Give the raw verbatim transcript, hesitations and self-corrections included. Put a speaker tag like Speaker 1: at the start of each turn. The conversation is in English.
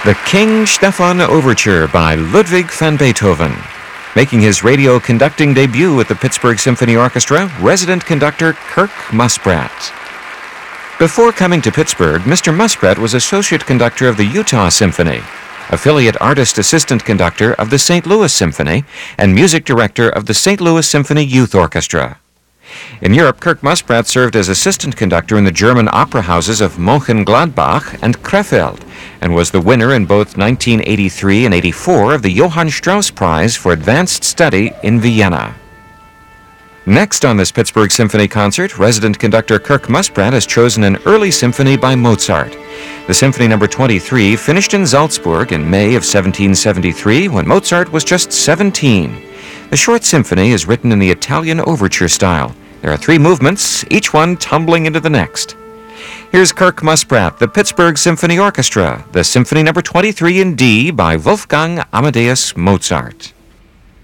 Speaker 1: The King Stefan Overture by Ludwig van Beethoven. Making his radio conducting debut at the Pittsburgh Symphony Orchestra, resident conductor Kirk Muspratt. Before coming to Pittsburgh, Mister Muspratt was associate conductor of the Utah Symphony, affiliate artist assistant conductor of the Saint Louis Symphony, and music director of the Saint Louis Symphony Youth Orchestra. In Europe, Kirk Muspratt served as assistant conductor in the German opera houses of Mönchengladbach and Krefeld, and was the winner in both nineteen eighty-three and eighty-four of the Johann Strauss Prize for Advanced Study in Vienna. Next on this Pittsburgh Symphony concert, resident conductor Kirk Muspratt has chosen an early symphony by Mozart. The Symphony Number twenty-three finished in Salzburg in May of seventeen seventy-three when Mozart was just seventeen. The short symphony is written in the Italian overture style. There are three movements, each one tumbling into the next. Here's Kirk Muspratt, the Pittsburgh Symphony Orchestra, the Symphony Number twenty-three in D by Wolfgang Amadeus Mozart.